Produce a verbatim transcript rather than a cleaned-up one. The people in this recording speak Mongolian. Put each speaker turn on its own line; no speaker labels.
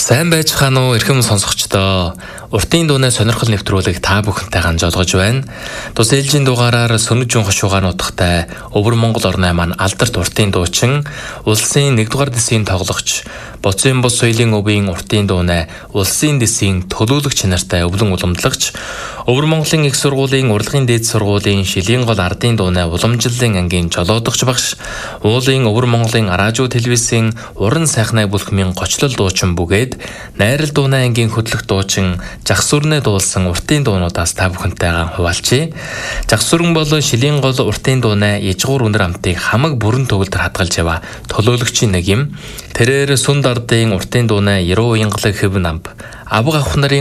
Сайн байцгаана уу эрхэм сонсогчдоо. Уртын дууны сонирхол нэвтрүүлэг та бүхэнтэй хамжуулгаж байна. Тус ээлжийн дугаараар Сүнэг Жун хошуугаар нутагтай Өвөр Монгол орны маань алдарт уртын дуучин, улсын нэгдүгээр дэсийн тоглогч, Боцын бус соёлын өвийн уртын дууны улсын дэсийн төлөөлөгч нартай өвлөн уламжлагч, Өвөр Монголын их сургуулийн урлагийн дээд сургуулийн шилийн гол ардын дууны уламжлалын ангийн жолоодогч багш, уулын Өвөр Монголын радио телевизийн уран сайхнаа бүлхмийн гочлол дуучин бүгээд найрал дууны ангийн хөтлөх дуучин Жагсүрнэ дуулсан уртын дуунуудаас та бүхэнтэйгээ хуваалцъя. Жагсүрэн бол шилийн гол уртын дууны ижгуур үнэр амтыг хамаг бүрэн төгөлдөр хадгалж ява төлөөлөгчийн нэг юм. Тэрээр Сүнд ардын уртын дууны Яруу уянгалаг хэв намб, Авга авах нарын